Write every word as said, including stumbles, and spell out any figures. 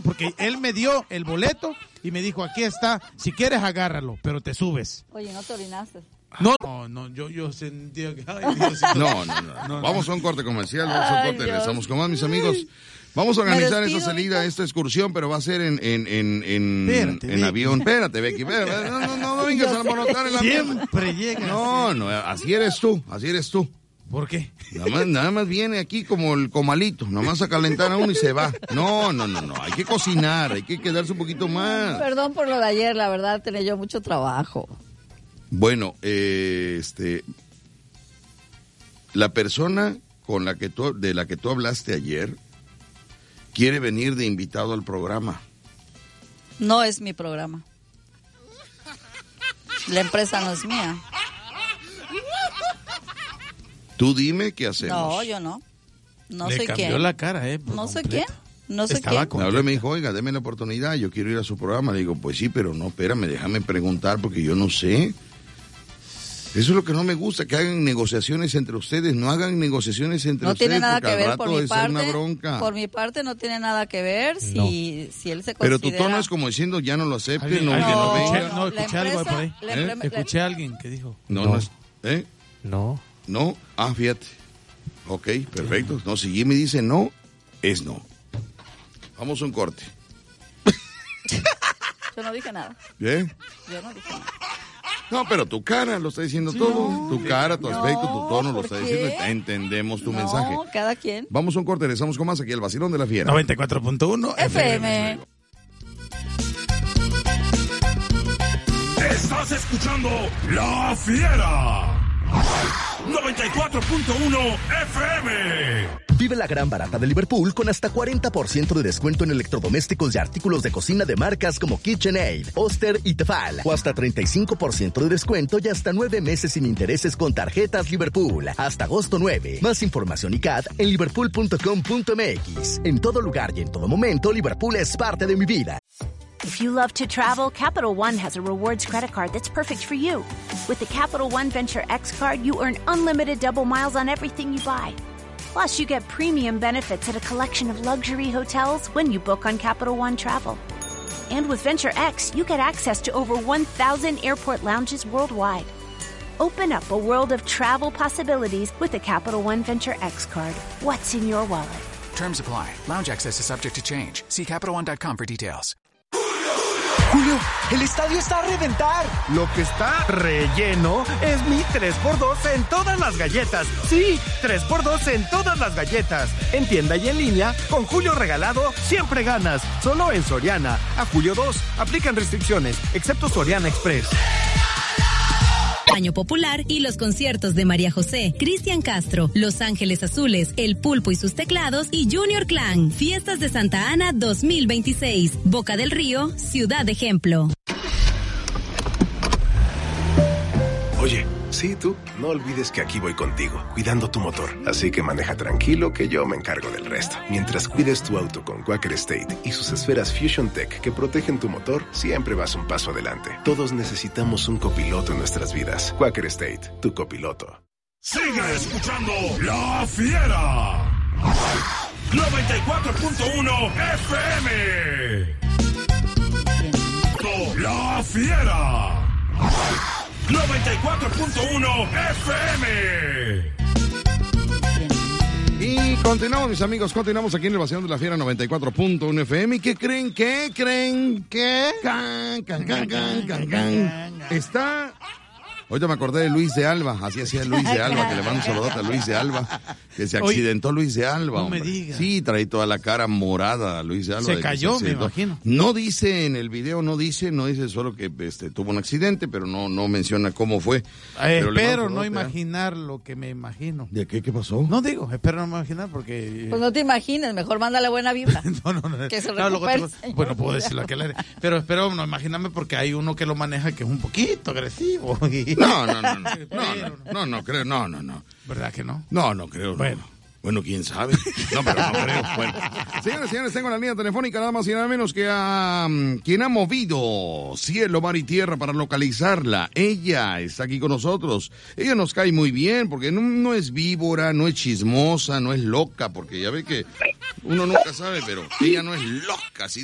porque él me dio el boleto y me dijo, aquí está, si quieres agárralo, pero te subes. Oye, ¿no te orinaste? No, no, no yo, yo sentía que... Ay, Diosito. No, no, no, no. Vamos a un corte comercial, vamos a un corte, regresamos con más, mis amigos. Vamos a organizar esta salida, esta excursión, pero va a ser en en en en, espérate, en avión. Espérate, Becky, espérate, no, no, no, no vengas a alborotar el avión. Siempre llega. No, no, así eres tú, así eres tú. ¿Por qué? Nada más, nada más viene aquí como el comalito, nada más a calentar a uno y se va. No, no, no, no, hay que cocinar, hay que quedarse un poquito más. Perdón por lo de ayer, la verdad, tenía yo mucho trabajo. Bueno, eh, este, la persona con la que tú, de la que tú hablaste ayer, quiere venir de invitado al programa. No es mi programa. La empresa no es mía. Tú dime qué hacemos. No, yo no. No Le sé cambió quién. la cara, ¿eh? No sé completo. quién. No sé Estaba quién. Me habló y me dijo, oiga, deme la oportunidad, yo quiero ir a su programa. Le digo, pues sí, pero no, espérame, déjame preguntar porque yo no sé. Eso es lo que no me gusta, que hagan negociaciones entre ustedes. No hagan negociaciones entre no ustedes tiene nada porque que al ver por rato mi es parte. una bronca. Por mi parte no tiene nada que ver si, no. si él se considera... Pero tu tono es como diciendo, ya no lo acepten, no, no, que no no, venga. no, escuché la algo empresa, por ahí. la ¿Eh? empresa- Escuché a alguien que dijo. No, No. no es, ¿eh? No. No, ah, fíjate. Ok, perfecto. No, si Jimmy dice no, es no. Vamos a un corte. Yo no dije nada. ¿Bien? Yo no dije nada. No, pero tu cara lo está diciendo todo. No. Tu cara, tu aspecto, No, tu tono lo ¿por está qué? diciendo. Entendemos tu no, mensaje. cada quien. Vamos a un corte, regresamos con más aquí el Vacilón de la Fiera. noventa y cuatro punto uno F M. Estás escuchando La Fiera. noventa y cuatro punto uno F M. Vive la gran barata de Liverpool con hasta cuarenta por ciento de descuento en electrodomésticos y artículos de cocina de marcas como KitchenAid, Oster y Tefal. O hasta treinta y cinco por ciento de descuento y hasta nueve meses sin intereses con tarjetas Liverpool. Hasta agosto nueve. Más información y C A D en liverpool punto com punto m x. En todo lugar y en todo momento, Liverpool es parte de mi vida. If you love to travel, Capital One has a rewards credit card that's perfect for you. With the Capital One Venture X card, you earn unlimited double miles on everything you buy. Plus, you get premium benefits at a collection of luxury hotels when you book on Capital One Travel. And with Venture X, you get access to over one thousand airport lounges worldwide. Open up a world of travel possibilities with the Capital One Venture X card. What's in your wallet? Terms apply. Lounge access is subject to change. See Capital One dot com for details. Julio, el estadio está a reventar. Lo que está relleno es mi tres por dos en todas las galletas. Sí, tres por dos en todas las galletas. En tienda y en línea, con Julio regalado, siempre ganas. Solo en Soriana. A julio dos, aplican restricciones, excepto Soriana Express. Año Popular y los conciertos de María José, Cristian Castro, Los Ángeles Azules, El Pulpo y sus teclados y Junior Clan. Fiestas de Santa Ana dos mil veintiséis. Boca del Río, Ciudad Ejemplo. Oye, sí, tú, no olvides que aquí voy contigo, cuidando tu motor. Así que maneja tranquilo que yo me encargo del resto. Mientras cuides tu auto con Quaker State y sus esferas Fusion Tech que protegen tu motor, siempre vas un paso adelante. Todos necesitamos un copiloto en nuestras vidas. Quaker State, tu copiloto. Sigue escuchando La Fiera. noventa y cuatro punto uno F M. La Fiera. noventa y cuatro punto uno F M. Y continuamos, mis amigos, continuamos aquí en el Vacilón de la Fiera noventa y cuatro punto uno F M. ¿Y qué creen? ¿Qué creen? ¿Qué? Can, can, can, can, can, can. Está... Ahorita me acordé de Luis de Alba, así hacía Luis de Alba, que le mando un saludote a Luis de Alba, que se accidentó Luis de Alba, No hombre. me digas. Sí, trae toda la cara morada Luis de Alba. Se de que cayó, se me accidentó. imagino. No dice en el video, no dice, no dice solo que este, tuvo un accidente, pero no, no menciona cómo fue. Eh, Pero le espero mando no un saludote, imaginar lo que me imagino. ¿De qué? ¿Qué pasó? No digo, espero no imaginar porque... Pues no te imagines, mejor mándale buena vibra. no, no, no. Que se No, luego recupere, te- bueno, puedo decirlo aquí al aire. Pero espero no imaginarme porque hay uno que lo maneja que es un poquito agresivo. y- No, no, no, no, no, no, no, no creo, no, no, no. ¿Verdad que no? No, no creo. Bueno. No. Bueno, quién sabe. No, pero no creo. Bueno. Señores, señores, tengo la línea telefónica nada más y nada menos que a um, quien ha movido cielo, mar y tierra para localizarla. Ella está aquí con nosotros. Ella nos cae muy bien porque no, no es víbora, no es chismosa, no es loca, porque ya ve que uno nunca sabe, pero ella no es loca, así